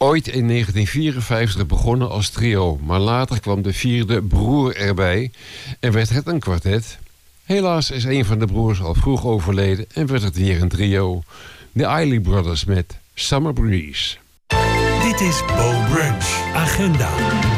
Ooit in 1954 begonnen als trio, maar later kwam de vierde broer erbij en werd het een kwartet. Helaas is een van de broers al vroeg overleden en werd het weer een trio. De Isley Brothers met Summer Breeze. Dit is Bo Brunch Agenda.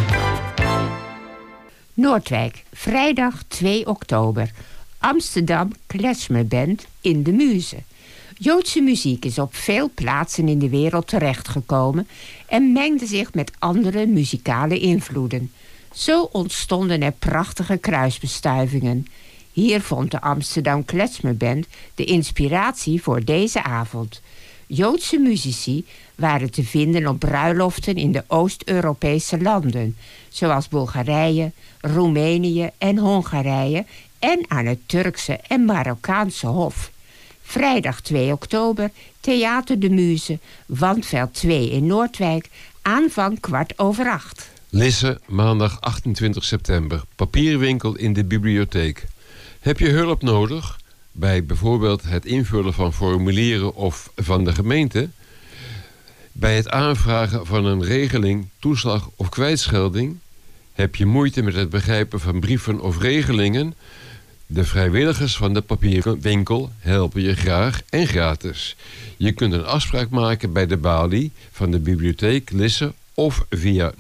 Noordwijk, vrijdag 2 oktober. Amsterdam Klezmerband in de Muze. Joodse muziek is op veel plaatsen in de wereld terechtgekomen en mengde zich met andere muzikale invloeden. Zo ontstonden er prachtige kruisbestuivingen. Hier vond de Amsterdam Klezmerband de inspiratie voor deze avond. Joodse muzici waren te vinden op bruiloften in de Oost-Europese landen, zoals Bulgarije, Roemenië en Hongarije, en aan het Turkse en Marokkaanse hof. Vrijdag 2 oktober, Theater de Muze, Wandveld 2 in Noordwijk, aanvang 7:15. Lisse, maandag 28 september, papierwinkel in de bibliotheek. Heb je hulp nodig? Bij bijvoorbeeld het invullen van formulieren of van de gemeente? Bij het aanvragen van een regeling, toeslag of kwijtschelding? Heb je moeite met het begrijpen van brieven of regelingen? De vrijwilligers van de papierwinkel helpen je graag en gratis. Je kunt een afspraak maken bij de balie van de bibliotheek Lisse of via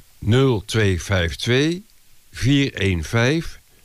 0252 415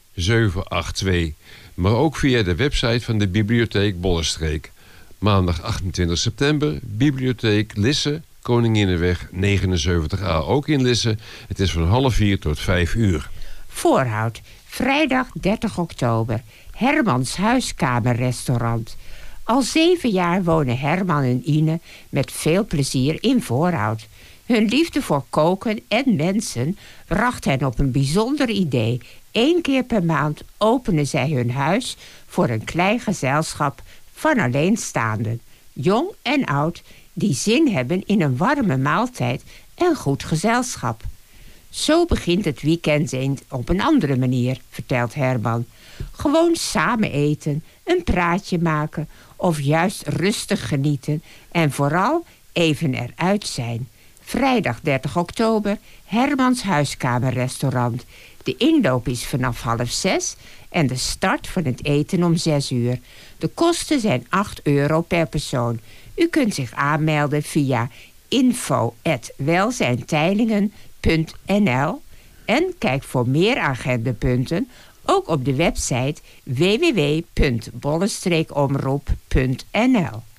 782. Maar ook via de website van de bibliotheek Bollenstreek. Maandag 28 september, bibliotheek Lisse, Koninginnenweg 79A, ook in Lisse. Het is van 3:30 tot 5:00. Voorhout, vrijdag 30 oktober. Hermans Huiskamerrestaurant. Al 7 jaar wonen Herman en Ine met veel plezier in Voorhout. Hun liefde voor koken en mensen bracht hen op een bijzonder idee. 1 keer per maand openen zij hun huis voor een klein gezelschap van alleenstaanden, jong en oud, die zin hebben in een warme maaltijd en goed gezelschap. Zo begint het weekend eens op een andere manier, vertelt Herman. Gewoon samen eten, een praatje maken of juist rustig genieten en vooral even eruit zijn. Vrijdag 30 oktober, Hermans Huiskamerrestaurant. De inloop is vanaf 5:30 en de start van het eten om 6:00. De kosten zijn €8 per persoon. U kunt zich aanmelden via info@welzijnteilingen.nl en kijk voor meer agendapunten ook op de website www.bollenstreekomroep.nl.